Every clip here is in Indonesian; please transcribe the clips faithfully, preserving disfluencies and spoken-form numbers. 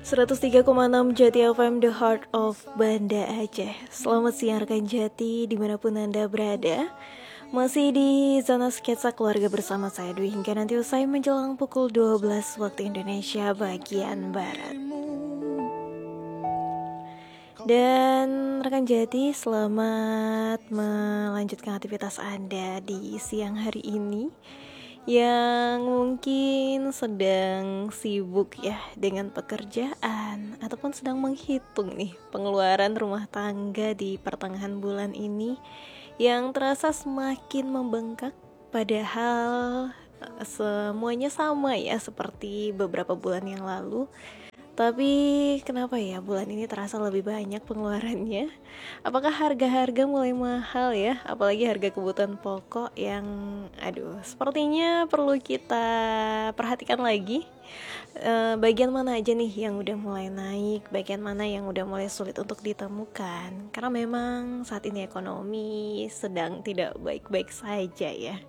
seratus tiga koma enam Jati F M, The Heart of Banda Aceh. Selamat siang rekan Jati dimanapun Anda berada. Masih di zona sketsa keluarga bersama saya Dwi hingga nanti usai menjelang pukul dua belas waktu Indonesia bagian Barat. Dan rekan Jati, selamat melanjutkan aktivitas Anda di siang hari ini yang mungkin sedang sibuk ya dengan pekerjaan ataupun sedang menghitung nih pengeluaran rumah tangga di pertengahan bulan ini yang terasa semakin membengkak, padahal semuanya sama ya seperti beberapa bulan yang lalu. Tapi kenapa ya bulan ini terasa lebih banyak pengeluarannya? Apakah harga-harga mulai mahal ya? Apalagi harga kebutuhan pokok yang aduh sepertinya perlu kita perhatikan lagi. e, Bagian mana aja nih yang udah mulai naik, bagian mana yang udah mulai sulit untuk ditemukan. Karena memang saat ini ekonomi sedang tidak baik-baik saja ya.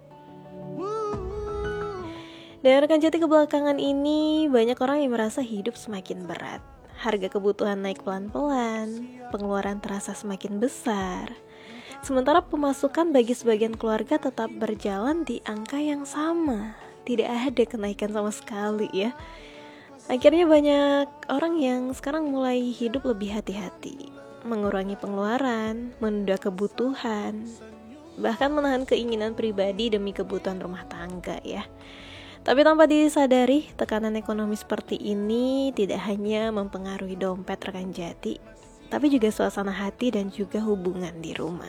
Dan rekan Jati, kebelakangan ini banyak orang yang merasa hidup semakin berat. Harga kebutuhan naik pelan-pelan, pengeluaran terasa semakin besar. Sementara pemasukan bagi sebagian keluarga tetap berjalan di angka yang sama. Tidak ada kenaikan sama sekali ya. Akhirnya banyak orang yang sekarang mulai hidup lebih hati-hati, mengurangi pengeluaran, menunda kebutuhan, bahkan menahan keinginan pribadi demi kebutuhan rumah tangga ya. Tapi tanpa disadari, tekanan ekonomi seperti ini tidak hanya mempengaruhi dompet rekan Jati, tapi juga suasana hati dan juga hubungan di rumah.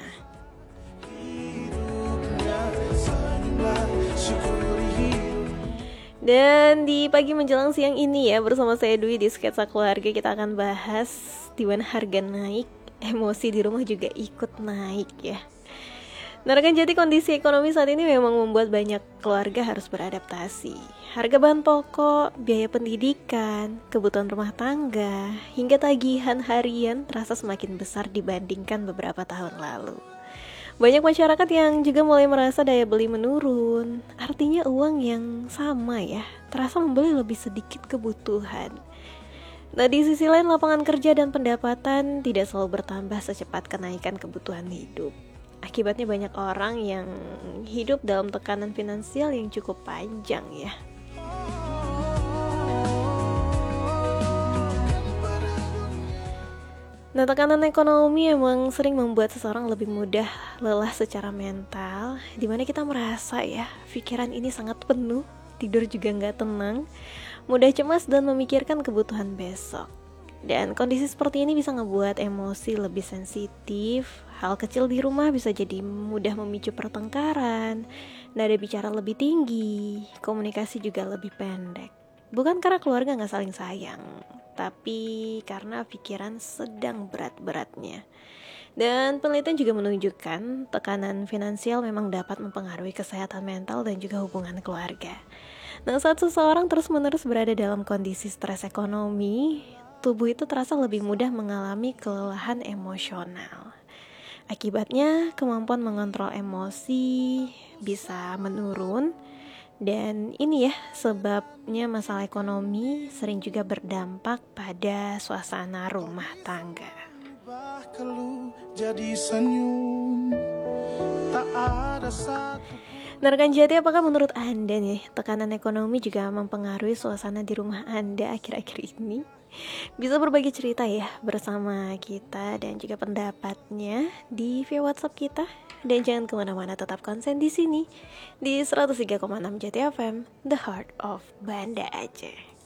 Dan di pagi menjelang siang ini ya, bersama saya Dwi di Sketsa Keluarga, kita akan bahas di mana harga naik, emosi di rumah juga ikut naik ya. Nah rekan Jati, kondisi ekonomi saat ini memang membuat banyak keluarga harus beradaptasi. Harga bahan pokok, biaya pendidikan, kebutuhan rumah tangga, hingga tagihan harian terasa semakin besar dibandingkan beberapa tahun lalu. Banyak masyarakat yang juga mulai merasa daya beli menurun. Artinya uang yang sama ya, terasa membeli lebih sedikit kebutuhan. Nah di sisi lain, lapangan kerja dan pendapatan tidak selalu bertambah secepat kenaikan kebutuhan hidup. Akibatnya banyak orang yang hidup dalam tekanan finansial yang cukup panjang ya. Nah tekanan ekonomi emang sering membuat seseorang lebih mudah lelah secara mental, dimana kita merasa ya pikiran ini sangat penuh, tidur juga gak tenang, mudah cemas dan memikirkan kebutuhan besok. Dan kondisi seperti ini bisa ngebuat emosi lebih sensitif. Hal kecil di rumah bisa jadi mudah memicu pertengkaran, nada bicara lebih tinggi, komunikasi juga lebih pendek. Bukan karena keluarga gak saling sayang, tapi karena pikiran sedang berat-beratnya. Dan penelitian juga menunjukkan tekanan finansial memang dapat mempengaruhi kesehatan mental dan juga hubungan keluarga. Nah saat seseorang terus-menerus berada dalam kondisi stres ekonomi, tubuh itu terasa lebih mudah mengalami kelelahan emosional. Akibatnya kemampuan mengontrol emosi bisa menurun. Dan ini ya sebabnya masalah ekonomi sering juga berdampak pada suasana rumah tangga. Nah rekan Jati, apakah menurut Anda nih tekanan ekonomi juga mempengaruhi suasana di rumah Anda akhir-akhir ini? Bisa berbagi cerita ya bersama kita dan juga pendapatnya di via WhatsApp kita. Dan jangan kemana-mana, tetap konsen di sini di seratus tiga koma enam Jati F M, The Heart of Banda Aceh.